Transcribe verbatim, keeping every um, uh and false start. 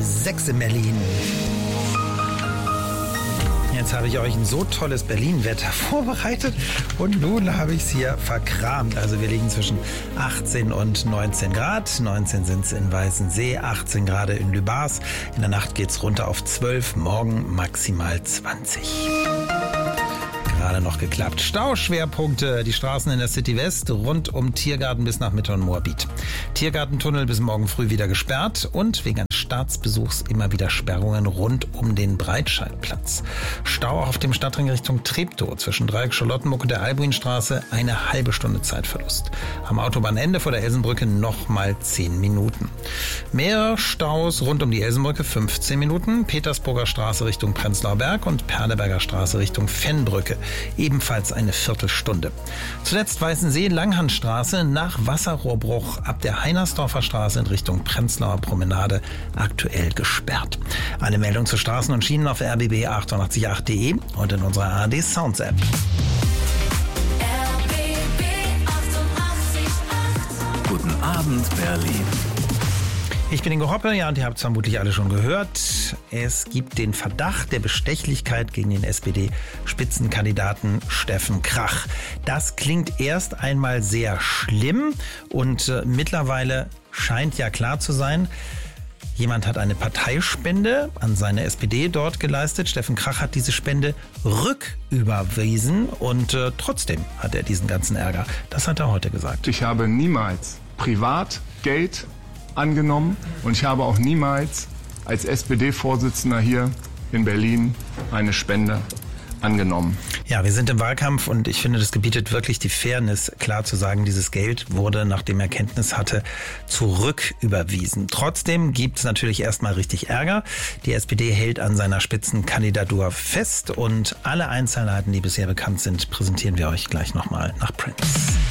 sechs in Berlin. Jetzt habe ich euch ein so tolles Berlin-Wetter vorbereitet und nun habe ich es hier verkramt. Also wir liegen zwischen achtzehn und neunzehn Grad. neunzehn sind es in Weißensee, achtzehn Grad in Lübars. In der Nacht geht es runter auf zwölf, morgen maximal zwanzig. Gerade noch geklappt. Stauschwerpunkte. Die Straßen in der City West rund um Tiergarten bis nach Mitte und Moabit. Tiergartentunnel bis morgen früh wieder gesperrt und wegen eines Staatsbesuchs immer wieder Sperrungen rund um den Breitscheidplatz. Stau auch auf dem Stadtring Richtung Treptow zwischen Dreieck Charlottenburg und der Albuinstraße eine halbe Stunde Zeitverlust. Am Autobahnende vor der Elsenbrücke nochmal zehn Minuten. Mehr Staus rund um die Elsenbrücke fünfzehn Minuten. Petersburger Straße Richtung Prenzlauer Berg und Perleberger Straße Richtung Fennbrücke. Ebenfalls eine Viertelstunde. Zuletzt Weißensee Langhandstraße nach Wasserrohrbruch ab der Heinersdorfer Straße in Richtung Prenzlauer Promenade aktuell gesperrt. Alle Meldungen zu Straßen und Schienen auf r b b achtundachtzig punkt acht punkt de und in unserer A R D Sounds App. Guten Abend, Berlin. Ich bin Ingo Hoppe, ja, und ihr habt es vermutlich alle schon gehört. Es gibt den Verdacht der Bestechlichkeit gegen den S P D-Spitzenkandidaten Steffen Krach. Das klingt erst einmal sehr schlimm und äh, mittlerweile scheint ja klar zu sein, jemand hat eine Parteispende an seine S P D dort geleistet. Steffen Krach hat diese Spende rücküberwiesen und äh, trotzdem hat er diesen ganzen Ärger. Das hat er heute gesagt. Ich habe niemals privat Geld angenommen und ich habe auch niemals als S P D-Vorsitzender hier in Berlin eine Spende angenommen. Ja, wir sind im Wahlkampf und ich finde, das gebietet wirklich die Fairness, klar zu sagen, dieses Geld wurde, nachdem er Kenntnis hatte, zurücküberwiesen. Trotzdem gibt es natürlich erstmal richtig Ärger. Die S P D hält an seiner Spitzenkandidatur fest und alle Einzelheiten, die bisher bekannt sind, präsentieren wir euch gleich nochmal nach Prince.